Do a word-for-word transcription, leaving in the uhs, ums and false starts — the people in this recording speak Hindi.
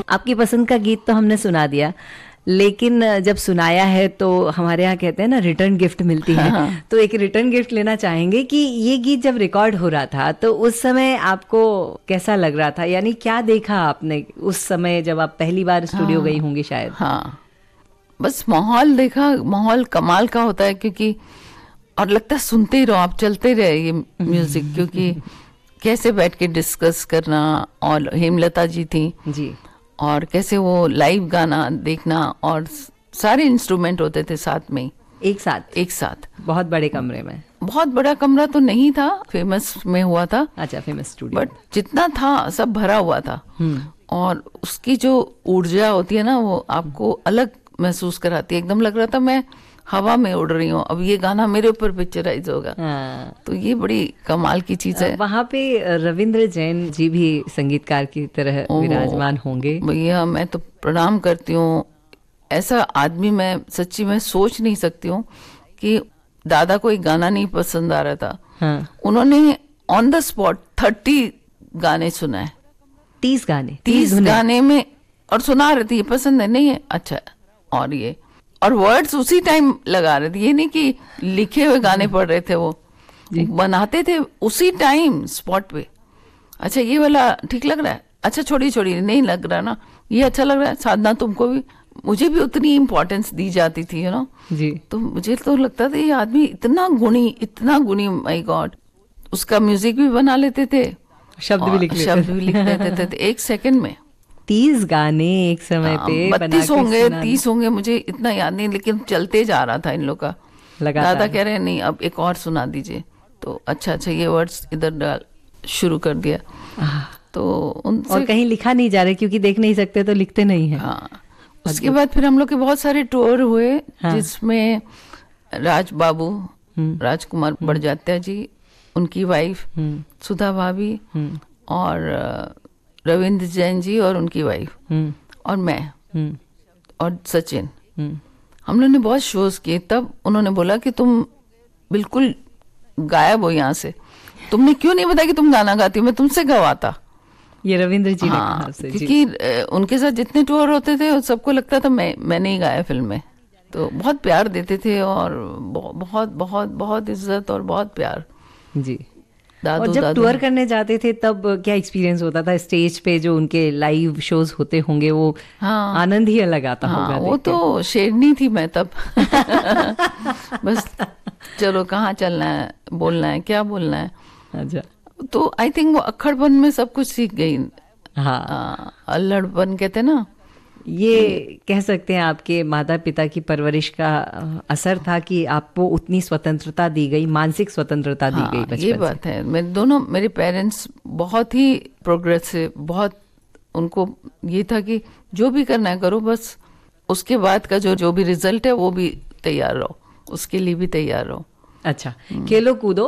आपकी पसंद का गीत तो हमने सुना दिया, लेकिन जब सुनाया है तो हमारे यहाँ कहते हैं ना रिटर्न गिफ्ट मिलती है। हाँ। तो एक रिटर्न गिफ्ट लेना चाहेंगे कि ये गीत जब रिकॉर्ड हो रहा था तो उस समय आपको कैसा लग रहा था, यानी क्या देखा आपने उस समय जब आप पहली बार स्टूडियो हाँ, गई होंगी शायद? हाँ, बस माहौल देखा, माहौल कमाल का होता है, क्योंकि और लगता है सुनते ही रहो आप, चलते रहे ये म्यूजिक, क्योंकि कैसे बैठ के डिस्कस करना, और हेमलता जी थी जी, और कैसे वो लाइव गाना देखना, और सारे इंस्ट्रूमेंट होते थे साथ में, एक साथ एक साथ बहुत बड़े कमरे में। बहुत बड़ा कमरा तो नहीं था, फेमस में हुआ था। अच्छा, फेमस स्टूडियो, बट जितना था सब भरा हुआ था, और उसकी जो ऊर्जा होती है ना वो आपको अलग महसूस कराती है। एकदम लग रहा था मैं हवा में उड़ रही हूँ, अब ये गाना मेरे ऊपर पिक्चराइज होगा। हाँ। तो ये बड़ी कमाल की चीज है। वहाँ पे रविंद्र जैन जी भी संगीतकार की तरह विराजमान होंगे। भैया मैं तो प्रणाम करती हूँ, ऐसा आदमी मैं सच्ची में सोच नहीं सकती हूँ कि दादा को एक गाना नहीं पसंद आ रहा था। हाँ। उन्होंने ऑन द स्पॉट थर्टी गाने सुनाए, तीस गाने तीस गाने में, और सुना रहे थे ये पसंद है नहीं है अच्छा, और ये और वर्ड्स उसी टाइम लगा रहे थे, ये नहीं कि लिखे हुए गाने पढ़ रहे थे, वो बनाते थे उसी टाइम स्पॉट पे। अच्छा ये वाला ठीक लग रहा है, अच्छा छोड़ी छोड़ी नहीं लग रहा ना, ये अच्छा लग रहा है, साधना तुमको भी, मुझे भी उतनी इम्पोर्टेंस दी जाती थी यू नो जी। तो मुझे तो लगता था ये आदमी इतना गुणी, इतना गुणी, माय गॉड। उसका म्यूजिक भी बना लेते थे, शब्द भी लिख लेते शब्द भी लिख देते थे, थे एक सेकंड में। तीस गाने एक समय पे बत्तीस होंगे, तीस होंगे, मुझे इतना याद नहीं, लेकिन चलते जा रहा था इन लोग का। दादा कह रहे हैं नहीं अब एक और सुना दीजिए, तो अच्छा अच्छा ये वर्ड्स इधर डाल शुरू कर दिया। तो उनसे और कहीं लिखा नहीं जा रहा क्योंकि देख नहीं सकते तो लिखते नहीं है। हाँ। उसके बाद फिर हम लोग के बहुत सारे टूर हुए, हाँ। जिसमें राज बाबू, राजकुमार बड़जात्या जी, उनकी वाइफ सुधा भाभी, और रविंद्र जैन जी और उनकी वाइफ, और मैं और सचिन, हम लोग ने बहुत शोज किए। तब उन्होंने बोला कि तुम बिल्कुल गायब हो यहाँ से, तुमने क्यों नहीं बताया कि तुम गाना गाती हो, मैं तुमसे गवाता। ये रविंद्र जी ने हाँ, कहा आपसे, क्योंकि उनके साथ जितने टूर होते थे सबको लगता था मैं मैंने ही गाया फिल्म में। तो बहुत प्यार देते थे, और बहुत बहुत बहुत इज्जत और बहुत प्यार जी। दादू, और जब दादू। टूर करने जाते थे तब क्या एक्सपीरियंस होता था? स्टेज पे जो उनके लाइव शोज होते होंगे वो हाँ, आनंद ही अलग आता हाँ, होगा। वो तो शेरनी थी मैं तब बस चलो कहाँ चलना है, बोलना है, क्या बोलना है। अच्छा। तो आई थिंक वो अक्खड़पन में सब कुछ सीख गई। हाँ, अल्लड़पन कहते ना, ये कह सकते हैं आपके माता पिता की परवरिश का असर था कि आपको उतनी स्वतंत्रता दी गई, मानसिक स्वतंत्रता दी हाँ, गई बचपन ये बात है। मेरे दोनों मेरे पेरेंट्स बहुत ही प्रोग्रेसिव, बहुत, उनको ये था कि जो भी करना है करो, बस उसके बाद का जो जो भी रिजल्ट है वो भी तैयार रहो, उसके लिए भी तैयार रहो। अच्छा, खेलो कूदो